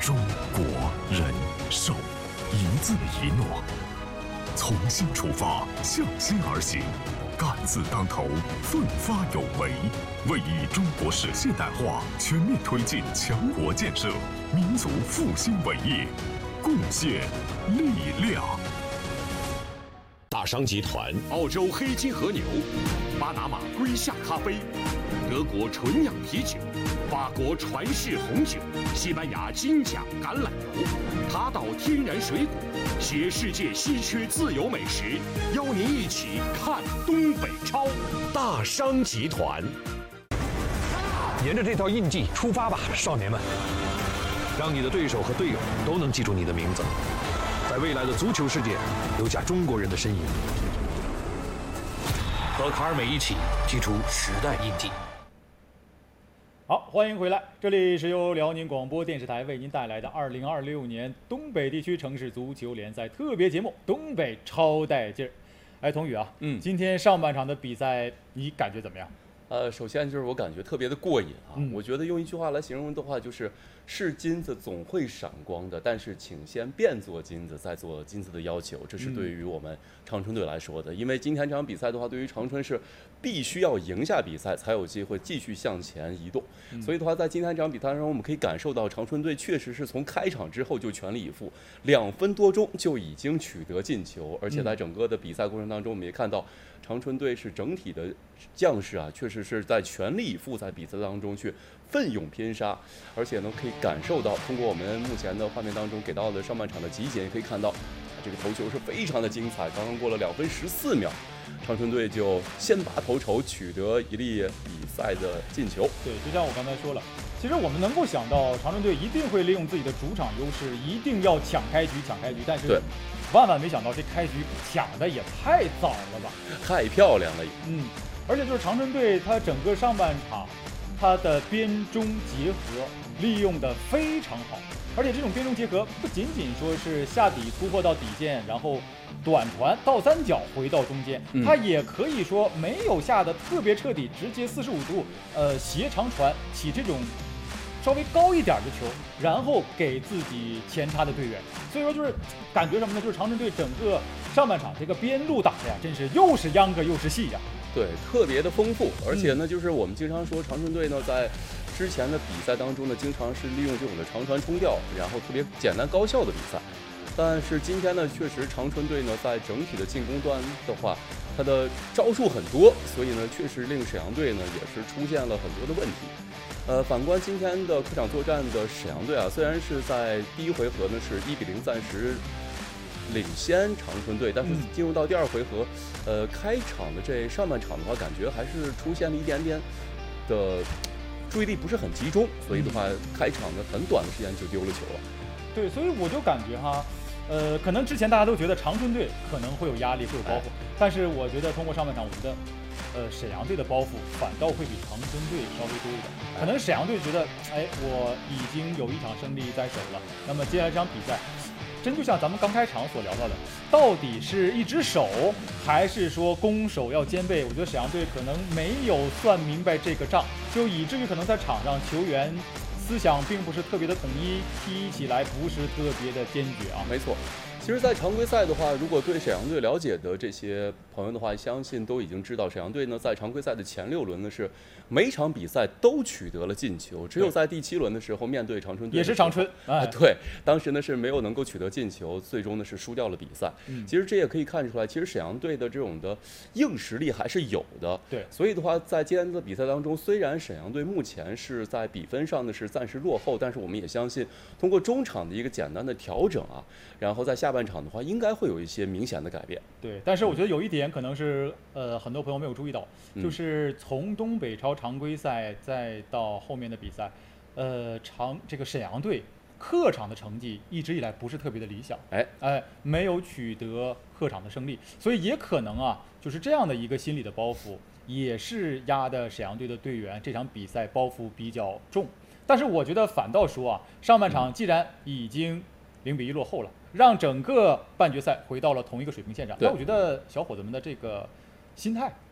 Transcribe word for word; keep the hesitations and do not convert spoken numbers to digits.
中国人寿，一字一诺，从心出发，向心而行，敢字当头，奋发有为，为以中国式现代化全面推进强国建设、民族复兴伟业，贡献力量。 大商集团澳洲黑金和牛、巴拿马龟夏咖啡、德国纯酿啤酒、法国传世红酒、西班牙金奖橄榄油、塔岛天然水果，携世界稀缺自由美食，邀您一起看东北超。大商集团， 沿着这条印记出发吧，少年们！让你的对手和队友都能记住你的名字，在未来的足球世界留下中国人的身影。和卡尔美一起记出时代印记。 好，欢迎回来，这里是由辽宁广播电视台为您带来的二零二六年东北地区城市足球联赛特别节目《东北超带劲儿》。哎，童宇啊，嗯，今天上半场的比赛你感觉怎么样？ 呃，首先就是我感觉特别的过瘾啊！ 嗯、 我觉得用一句话来形容的话，就是是金子总会闪光的，但是请先变做金子，再做金子的要求，这是对于我们长春队来说的。嗯、因为今天这场比赛的话，对于长春是必须要赢下比赛，才有机会继续向前移动。嗯、所以的话，在今天这场比赛中，我们可以感受到长春队确实是从开场之后就全力以赴，两分多钟就已经取得进球，而且在整个的比赛过程当中，我们也看到长春队是整体的将士啊，确实是在全力以赴在比赛当中去奋勇拼杀，而且呢可以感受到，通过我们目前的画面当中给到的上半场的集锦，也可以看到这个头球是非常的精彩。刚刚过了两分十四秒，长春队就先拔头筹，取得一粒比赛的进球。 对，就像我刚才说了，其实我们能够想到长春队一定会利用自己的主场优势，一定要抢开局，抢开局，但是对。 万万没想到，这开局抢的也太早了吧！ 太漂亮了， 嗯，而且就是长春队，他整个上半场，他的边中结合利用的非常好，而且这种边中结合不仅仅说是下底突破到底线，然后短传倒三角回到中间， 嗯、 他也可以说没有下的特别彻底，直接四十五度呃斜长传起这种稍微高一点的球，然后给自己前插的队员。所以说就是感觉什么呢？就是长春队整个上半场这个边路打的呀，真是又是秧歌又是戏呀。 对，特别的丰富。而且呢，就是我们经常说长春队呢，在之前的比赛当中呢，经常是利用这种的长传冲吊，然后特别简单高效的比赛。但是今天呢，确实长春队呢，在整体的进攻端的话，他的招数很多，所以呢，确实令沈阳队呢也是出现了很多的问题。呃，反观今天的客场作战的沈阳队啊，虽然是在第一回合呢是一比零暂时领先长春队，但是进入到第二回合，呃，开场的这上半场的话，感觉还是出现了一点点的注意力不是很集中，所以的话，开场的很短的时间就丢了球了。 对，所以我就感觉哈。呃，可能之前大家都觉得长春队可能会有压力，会有包袱，哎、但是我觉得通过上半场，我觉得，呃，沈阳队的包袱反倒会比长春队稍微多一点。可能沈阳队觉得，哎，我已经有一场胜利在手了，那么接下来这场比赛，真就像咱们刚开场所聊到的，到底是一只手，还是说攻守要兼备？我觉得沈阳队可能没有算明白这个账，就以至于可能在场上球员思想并不是特别的统一，踢起来不是特别的坚决啊。 没错，其实，在常规赛的话，如果对沈阳队了解的这些朋友的话，相信都已经知道，沈阳队呢在常规赛的前六轮呢是每场比赛都取得了进球，只有在第七轮的时候面对长春队， 也是长春， 哎、啊，对，当时呢是没有能够取得进球，最终呢是输掉了比赛。嗯、其实这也可以看出来，其实沈阳队的这种的硬实力还是有的。 对， 所以的话，在今天的比赛当中，虽然沈阳队目前是在比分上呢是暂时落后，但是我们也相信，通过中场的一个简单的调整啊，然后在下半场的话，应该会有一些明显的改变。 对，但是我觉得有一点可能是呃很多朋友没有注意到， 嗯、 就是从东北超常规赛再到后面的比赛，呃，长这个沈阳队客场的成绩一直以来不是特别的理想， 哎哎，没有取得客场的胜利，所以也可能啊，就是这样的一个心理的包袱，也是压的沈阳队的队员这场比赛包袱比较重。但是我觉得反倒说啊，上半场既然已经零比一落后了，让整个半决赛回到了同一个水平线上，那我觉得小伙子们的这个心态